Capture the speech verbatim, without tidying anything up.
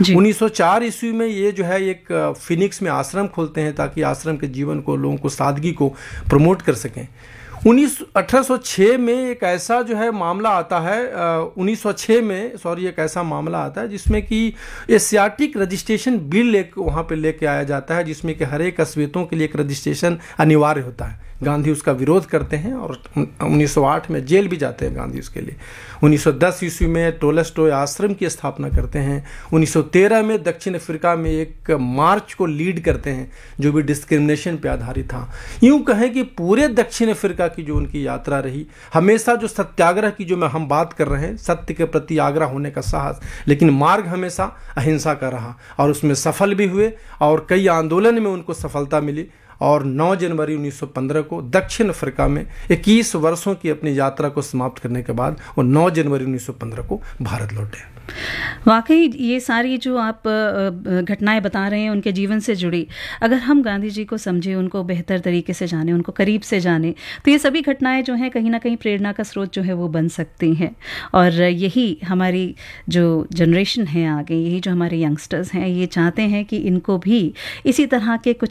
उन्नीस सौ चार ईस्वी में ये जो है एक फिनिक्स में आश्रम खोलते हैं ताकि आश्रम के जीवन को, लोगों को, सादगी को प्रमोट कर सकें। उन्नीस अठारह सौ छह में एक ऐसा जो है मामला आता है, उन्नीस सौ छह में सॉरी एक ऐसा मामला आता है जिसमें कि एशियाटिक रजिस्ट्रेशन बिल एक वहाँ पे लेके आया जाता है, जिसमें कि हर एक कस्बेतों के लिए एक रजिस्ट्रेशन अनिवार्य होता है। गांधी उसका विरोध करते हैं और उन्नीस सौ आठ में जेल भी जाते हैं गांधी उसके लिए। उन्नीस सौ दस ईस्वी में टोलस्टॉय आश्रम की स्थापना करते हैं। उन्नीस सौ तेरह में दक्षिण अफ्रीका में एक मार्च को लीड करते हैं जो भी डिस्क्रिमिनेशन पे आधारित था। यूं कहें कि पूरे दक्षिण अफ्रीका की जो उनकी यात्रा रही, हमेशा जो सत्याग्रह की जो मैं हम बात कर रहे हैं, सत्य के प्रति आग्रह होने का साहस, लेकिन मार्ग हमेशा अहिंसा का रहा और उसमें सफल भी हुए और कई आंदोलन में उनको सफलता मिली। और नौ जनवरी उन्नीस सौ पंद्रह को दक्षिण अफ्रीका में इक्कीस वर्षों की अपनी यात्रा को समाप्त करने के बाद वो नौ जनवरी उन्नीस सौ पंद्रह को भारत लौटे। वाकई ये सारी जो आप घटनाएं बता रहे हैं उनके जीवन से जुड़ी, अगर हम गांधी जी को समझें, उनको बेहतर तरीके से जाने, उनको करीब से जाने, तो ये सभी घटनाएं जो हैं कहीं ना कहीं प्रेरणा का स्रोत जो है वो बन सकती हैं। और यही हमारी जो जनरेशन है आगे, यही जो हमारे यंगस्टर्स हैं, ये चाहते हैं कि इनको भी इसी तरह के कुछ